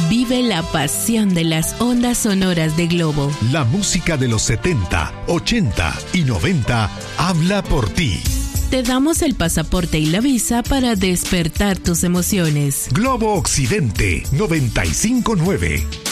Vive la pasión de las ondas sonoras de Globo. La música de los 70, 80 y 90 habla por ti. Te damos el pasaporte y la visa para despertar tus emociones. Globo Occidente 95.9.